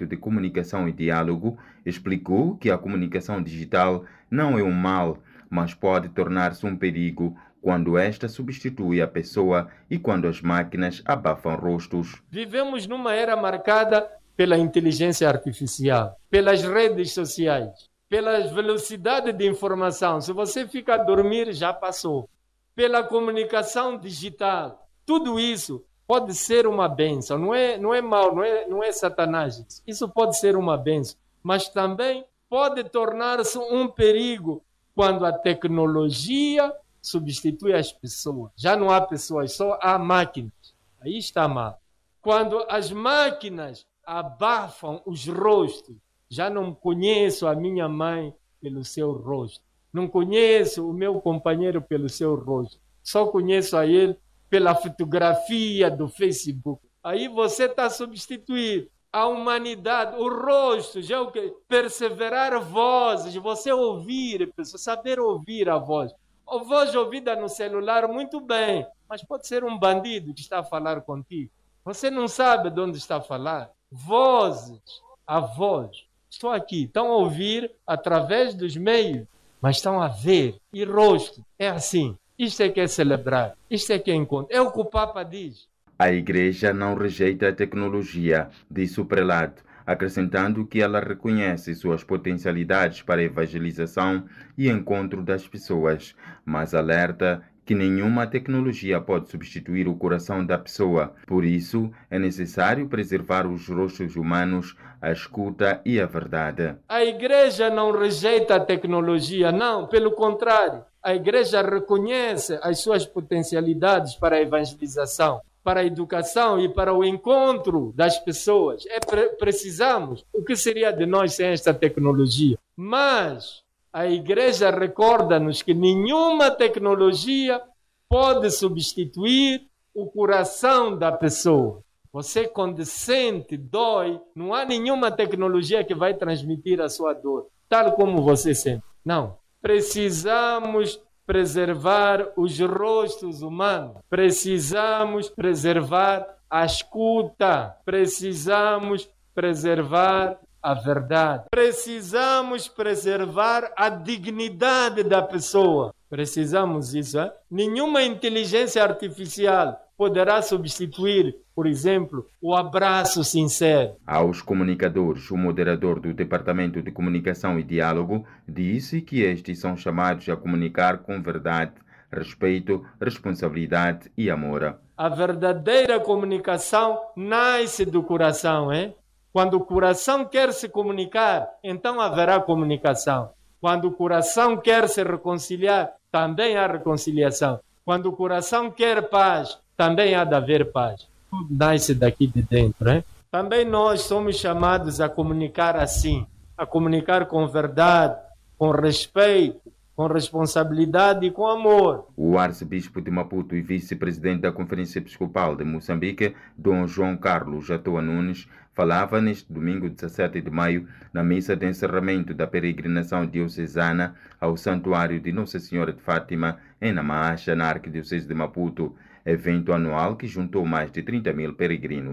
de Comunicação e Diálogo, explicou que a comunicação digital não é um mal, mas pode tornar-se um perigo quando esta substitui a pessoa e quando as máquinas abafam rostos. Vivemos numa era marcada pela inteligência artificial, pelas redes sociais, pela velocidade de informação. Se você fica a dormir, já passou. Pela comunicação digital. Tudo isso pode ser uma bênção. Não é mal, não é satanás. Isso pode ser uma bênção. Mas também pode tornar-se um perigo quando a tecnologia substitui as pessoas. Já não há pessoas, só há máquinas. Aí está mal. Quando as máquinas abafam os rostos, já não conheço a minha mãe pelo seu rosto. Não conheço o meu companheiro pelo seu rosto. Só conheço a ele pela fotografia do Facebook. Aí você está a substituir a humanidade, o rosto, já o que? Perseverar vozes, você ouvir, saber ouvir a voz. A voz ouvida no celular, muito bem, mas pode ser um bandido que está a falar contigo. Você não sabe de onde está a falar. Vozes, a voz. Estou aqui, estão a ouvir através dos meios, mas estão a ver. E rosto, é assim. Isto é que é celebrar, isto é que é encontro. É o que o Papa diz. A Igreja não rejeita a tecnologia, disse o prelado, acrescentando que ela reconhece suas potencialidades para a evangelização e encontro das pessoas, mas alerta que nenhuma tecnologia pode substituir o coração da pessoa. Por isso, é necessário preservar os rostos humanos, a escuta e a verdade. A Igreja não rejeita a tecnologia, não, pelo contrário. A Igreja reconhece as suas potencialidades para a evangelização, para a educação e para o encontro das pessoas. Precisamos. O que seria de nós sem esta tecnologia? Mas a Igreja recorda-nos que nenhuma tecnologia pode substituir o coração da pessoa. Você, quando sente, dói, não há nenhuma tecnologia que vai transmitir a sua dor, tal como você sente. Não. Precisamos preservar os rostos humanos. Precisamos preservar a escuta. Precisamos preservar a verdade. Precisamos preservar a dignidade da pessoa. Precisamos disso. Hein? Nenhuma inteligência artificial poderá substituir, por exemplo, o abraço sincero. Aos comunicadores, o moderador do Departamento de Comunicação e Diálogo disse que estes são chamados a comunicar com verdade, respeito, responsabilidade e amor. A verdadeira comunicação nasce do coração, hein? Quando o coração quer se comunicar, então haverá comunicação. Quando o coração quer se reconciliar, também há reconciliação. Quando o coração quer paz, também há de haver paz. Tudo nasce daqui de dentro, hein? Também nós somos chamados a comunicar assim, a comunicar com verdade, com respeito, com responsabilidade e com amor. O arcebispo de Maputo e vice-presidente da Conferência Episcopal de Moçambique, Dom João Carlos Jatoa Nunes, falava neste domingo 17 de maio na missa de encerramento da peregrinação diocesana ao Santuário de Nossa Senhora de Fátima, em Namacha, na Arquidiocese de Maputo, evento anual que juntou mais de 30.000 peregrinos.